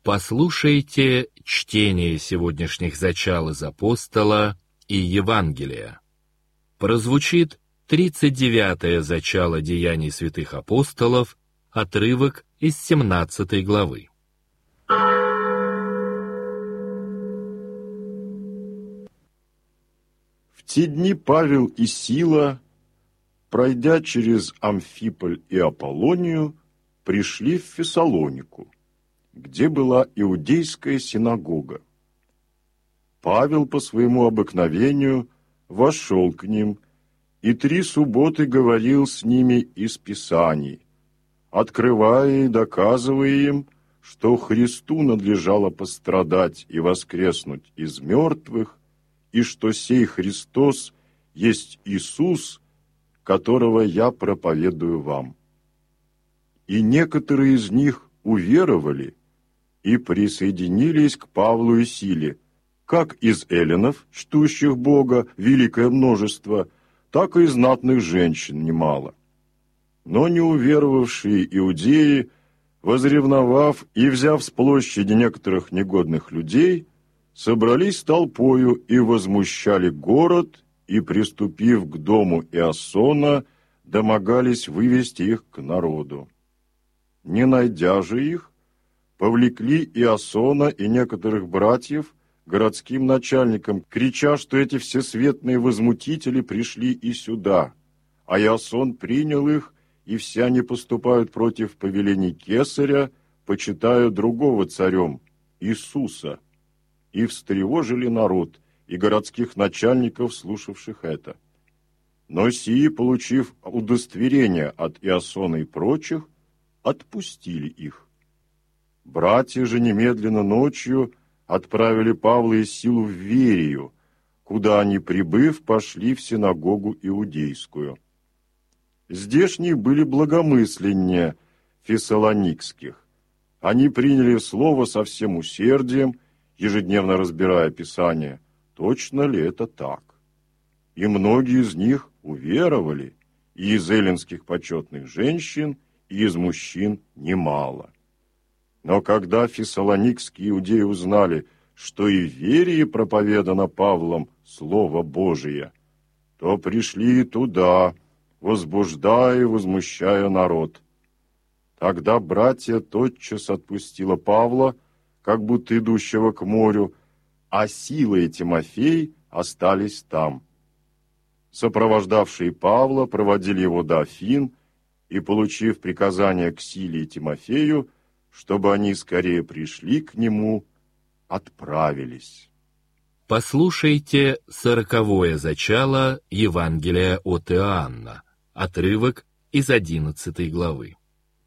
Послушайте чтение сегодняшних зачал из Апостола и Евангелия. Прозвучит 39-е зачало Деяний святых апостолов, отрывок из 17 главы. В те дни Павел и Сила, пройдя через Амфиполь и Аполлонию, пришли в Фессалонику, где была иудейская синагога. Павел по своему обыкновению вошел к ним и 3 субботы говорил с ними из Писаний, открывая и доказывая им, что Христу надлежало пострадать и воскреснуть из мертвых, и что сей Христос есть Иисус, которого я проповедую вам. И некоторые из них уверовали и присоединились к Павлу и Силе, как из эллинов, чтущих Бога, великое множество, так и знатных женщин немало. Но неуверовавшие иудеи, возревновав и взяв с площади некоторых негодных людей, собрались толпою и возмущали город, и, приступив к дому Иасона, домогались вывести их к народу. Не найдя же их, повлекли Иасона и некоторых братьев городским начальникам, крича, что эти всесветные возмутители пришли и сюда, а Иасон принял их, и все они поступают против повелений Кесаря, почитая другого царем, Иисуса, и встревожили народ и городских начальников, слушавших это. Но сии, получив удостоверение от Иасона и прочих, отпустили их. Братья же немедленно ночью отправили Павла и Силу в Верию, куда они, прибыв, пошли в синагогу иудейскую. Здешние были благомысленнее фессалоникских. Они приняли слово со всем усердием, ежедневно разбирая Писание, точно ли это так. И многие из них уверовали, и из эллинских почетных женщин, и из мужчин немало. Но когда фессалоникские иудеи узнали, что и в Верии проповедано Павлом Слово Божие, то пришли и туда, возбуждая и возмущая народ. Тогда братья тотчас отпустила Павла, как будто идущего к морю, а Сила и Тимофей остались там. Сопровождавшие Павла проводили его до Афин и, получив приказание к Силе и Тимофею, чтобы они скорее пришли к нему, отправились. Послушайте 40-е зачало Евангелия от Иоанна, отрывок из 11 главы.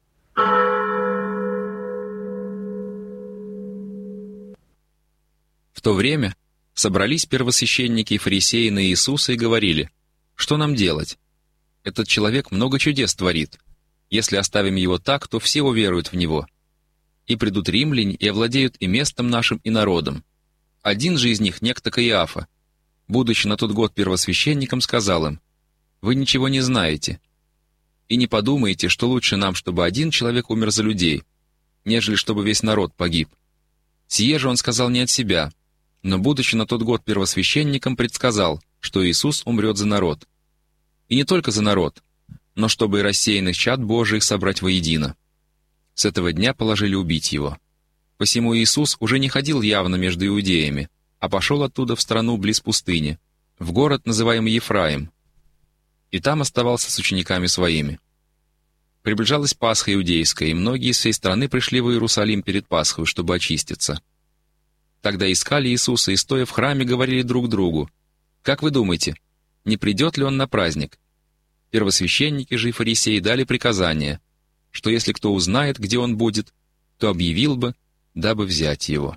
В то время собрались первосвященники и фарисеи на Иисуса и говорили: «Что нам делать? Этот человек много чудес творит. Если оставим его так, то все уверуют в него. И придут римляне и овладеют и местом нашим, и народом». Один же из них, некто Каиафа, будучи на тот год первосвященником, сказал им: «Вы ничего не знаете, и не подумаете, что лучше нам, чтобы один человек умер за людей, нежели чтобы весь народ погиб». Сие же он сказал не от себя, но, будучи на тот год первосвященником, предсказал, что Иисус умрет за народ. И не только за народ, но чтобы и рассеянных чад Божиих собрать воедино. С этого дня положили убить его. Посему Иисус уже не ходил явно между иудеями, а пошел оттуда в страну близ пустыни, в город, называемый Ефраим, и там оставался с учениками своими. Приближалась Пасха иудейская, и многие из всей страны пришли в Иерусалим перед Пасхой, чтобы очиститься. Тогда искали Иисуса и, стоя в храме, говорили друг другу: «Как вы думаете, не придет ли он на праздник?» Первосвященники же и фарисеи дали приказание, что если кто узнает, где он будет, то объявил бы, дабы взять его.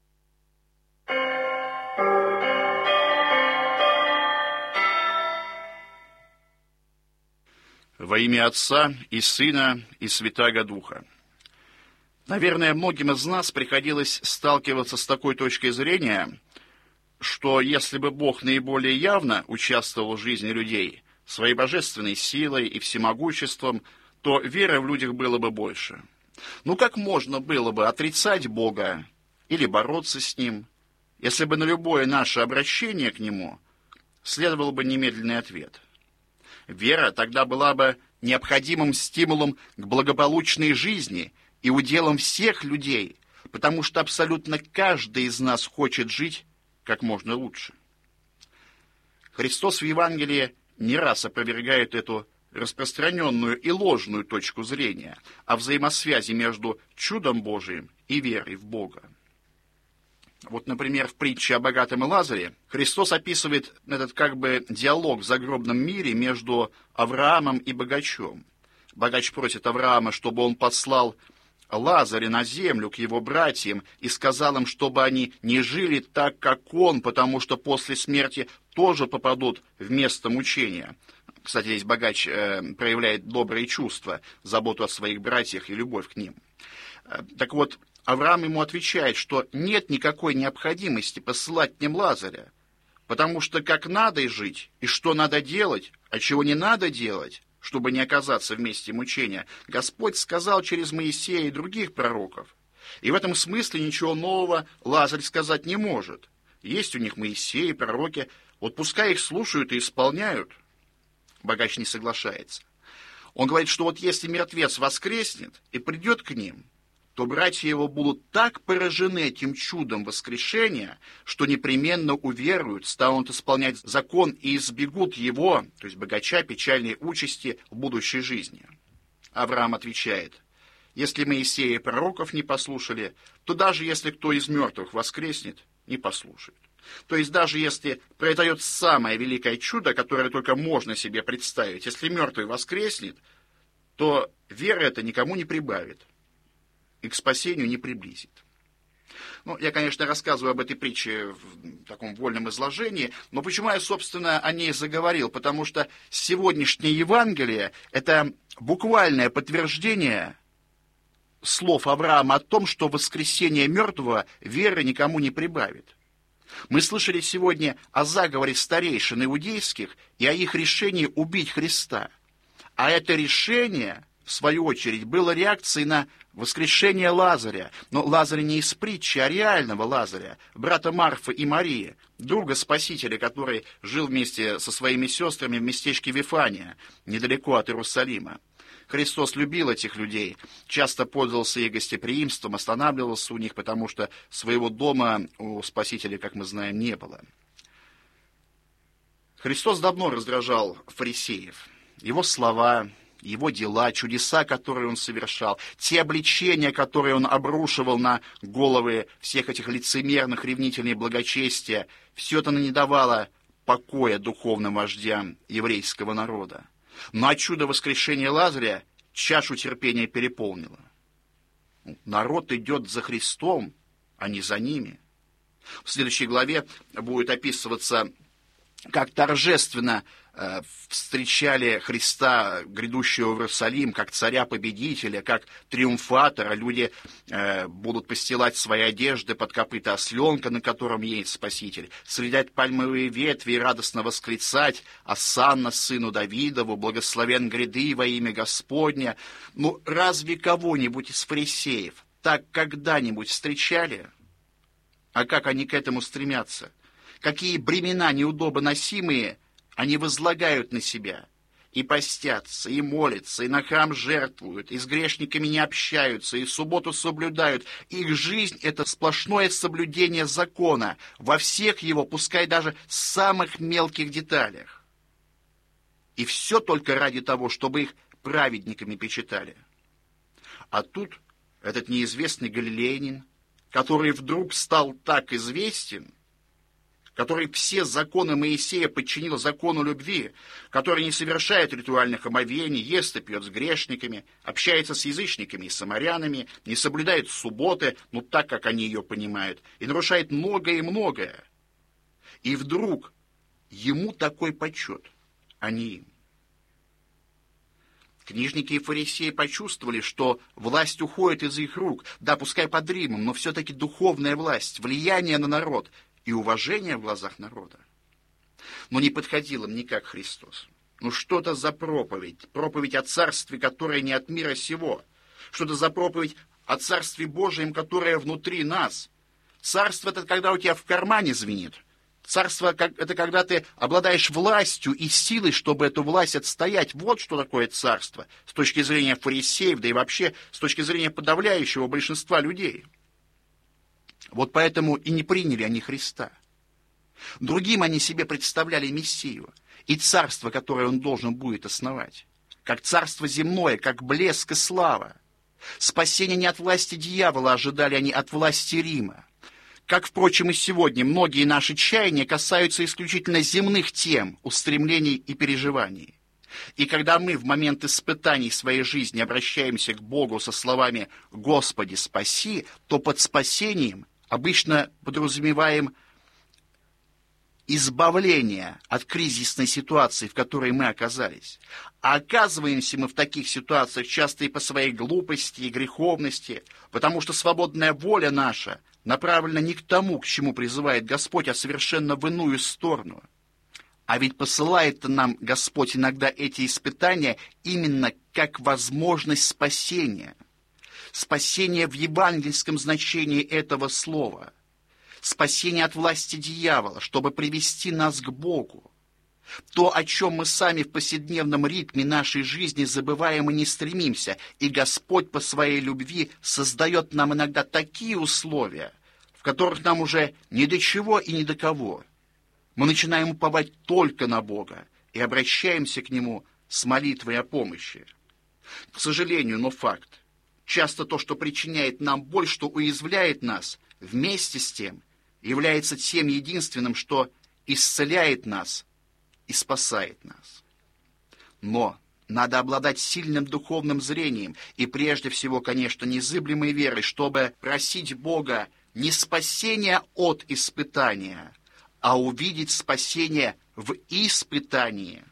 Во имя Отца и Сына и Святаго Духа. Наверное, многим из нас приходилось сталкиваться с такой точкой зрения, что если бы Бог наиболее явно участвовал в жизни людей своей божественной силой и всемогуществом, то веры в людях было бы больше. Ну как можно было бы отрицать Бога или бороться с Ним, если бы на любое наше обращение к Нему следовал бы немедленный ответ? Вера тогда была бы необходимым стимулом к благополучной жизни и уделом всех людей, потому что абсолютно каждый из нас хочет жить как можно лучше. Христос в Евангелии не раз опровергает эту распространенную и ложную точку зрения о взаимосвязи между чудом Божиим и верой в Бога. Вот, например, в притче о богатом и Лазаре Христос описывает этот как бы диалог в загробном мире между Авраамом и богачом. Богач просит Авраама, чтобы он послал Лазаря на землю к его братьям и сказал им, чтобы они не жили так, как он, потому что после смерти тоже попадут в место мучения. Кстати, здесь богач проявляет добрые чувства, заботу о своих братьях и любовь к ним. Так вот, Авраам ему отвечает, что нет никакой необходимости посылать к ним Лазаря, потому что как надо жить, и что надо делать, а чего не надо делать, чтобы не оказаться в месте мучения, Господь сказал через Моисея и других пророков. И в этом смысле ничего нового Лазарь сказать не может. Есть у них Моисей и пророки, вот пускай их слушают и исполняют. Богач не соглашается. Он говорит, что вот если мертвец воскреснет и придет к ним, то братья его будут так поражены этим чудом воскрешения, что непременно уверуют, станут исполнять закон и избегут его, то есть богача, печальной участи в будущей жизни. Авраам отвечает: если Моисея и пророков не послушали, то даже если кто из мертвых воскреснет, не послушают. То есть даже если произойдет самое великое чудо, которое только можно себе представить, если мертвый воскреснет, то вера это никому не прибавит и к спасению не приблизит. Ну, я, конечно, рассказываю об этой притче в таком вольном изложении, но почему я, собственно, о ней заговорил? Потому что сегодняшнее Евангелие – это буквальное подтверждение слов Авраама о том, что воскресение мертвого веры никому не прибавит. Мы слышали сегодня о заговоре старейшин иудейских и о их решении убить Христа. А это решение, в свою очередь, было реакцией на воскрешение Лазаря. Но Лазаря не из притчи, а реального Лазаря, брата Марфы и Марии, друга Спасителя, который жил вместе со своими сестрами в местечке Вифания, недалеко от Иерусалима. Христос любил этих людей, часто пользовался их гостеприимством, останавливался у них, потому что своего дома у Спасителя, как мы знаем, не было. Христос давно раздражал фарисеев. Его слова, его дела, чудеса, которые он совершал, те обличения, которые он обрушивал на головы всех этих лицемерных ревнителей благочестия, все это не давало покоя духовным вождям еврейского народа. Но от чуда воскрешения Лазаря чашу терпения переполнило. Народ идет за Христом, а не за ними. В следующей главе будет описываться, как торжественно встречали Христа, грядущего в Иерусалим, как царя-победителя, как триумфатора. Люди будут постилать свои одежды под копыта осленка, на котором едет Спаситель, срезать пальмовые ветви и радостно восклицать: «Осанна сыну Давидову, благословен гряды во имя Господня». Ну, разве кого-нибудь из фарисеев так когда-нибудь встречали? А как они к этому стремятся? Какие бремена неудобоносимые они возлагают на себя, и постятся, и молятся, и на храм жертвуют, и с грешниками не общаются, и субботу соблюдают. Их жизнь — это сплошное соблюдение закона во всех его, пускай даже самых мелких деталях. И все только ради того, чтобы их праведниками почитали. А тут этот неизвестный галилеянин, который вдруг стал так известен, который все законы Моисея подчинил закону любви, который не совершает ритуальных омовений, ест и пьет с грешниками, общается с язычниками и самарянами, не соблюдает субботы, ну так, как они ее понимают, и нарушает многое и многое. И вдруг ему такой почет, а не им. Книжники и фарисеи почувствовали, что власть уходит из их рук, да, пускай под Римом, но все-таки духовная власть, влияние на народ и уважение в глазах народа. Но не подходил им никак Христос. Ну что это за проповедь? Проповедь о царстве, которое не от мира сего. Что это за проповедь о Царстве Божьем, которое внутри нас? Царство – это когда у тебя в кармане звенит. Царство – это когда ты обладаешь властью и силой, чтобы эту власть отстоять. Вот что такое царство с точки зрения фарисеев, да и вообще с точки зрения подавляющего большинства людей. Вот поэтому и не приняли они Христа. Другим они себе представляли Мессию и царство, которое он должен будет основать. Как царство земное, как блеск и слава. Спасение не от власти дьявола ожидали они от власти Рима. Как, впрочем, и сегодня многие наши чаяния касаются исключительно земных тем, устремлений и переживаний. И когда мы в момент испытаний своей жизни обращаемся к Богу со словами «Господи, спаси», то под спасением обычно подразумеваем избавление от кризисной ситуации, в которой мы оказались. А оказываемся мы в таких ситуациях часто и по своей глупости и греховности, потому что свободная воля наша направлена не к тому, к чему призывает Господь, а совершенно в иную сторону. А ведь посылает нам Господь иногда эти испытания именно как возможность спасения. Спасение в евангельском значении этого слова. Спасение от власти дьявола, чтобы привести нас к Богу. То, о чем мы сами в повседневном ритме нашей жизни забываем и не стремимся, и Господь по своей любви создает нам иногда такие условия, в которых нам уже ни до чего и ни до кого. Мы начинаем уповать только на Бога и обращаемся к Нему с молитвой о помощи. К сожалению, но факт. Часто то, что причиняет нам боль, что уязвляет нас, вместе с тем является тем единственным, что исцеляет нас и спасает нас. Но надо обладать сильным духовным зрением и прежде всего, конечно, незыблемой верой, чтобы просить Бога не спасения от испытания, а увидеть спасение в испытании.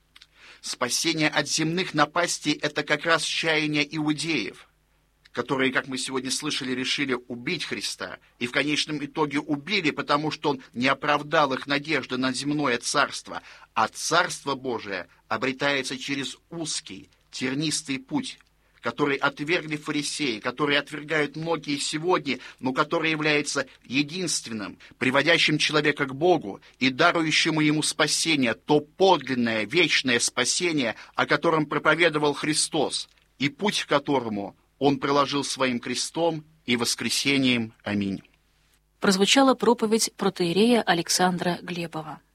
Спасение от земных напастей – это как раз чаяние иудеев, которые, как мы сегодня слышали, решили убить Христа, и в конечном итоге убили, потому что Он не оправдал их надежды на земное царство, а Царство Божие обретается через узкий, тернистый путь, который отвергли фарисеи, который отвергают многие сегодня, но который является единственным, приводящим человека к Богу и дарующему ему спасение, то подлинное, вечное спасение, о котором проповедовал Христос, и путь к которому Он проложил своим крестом и воскресением. Аминь. Прозвучала проповедь протоиерея Александра Глебова.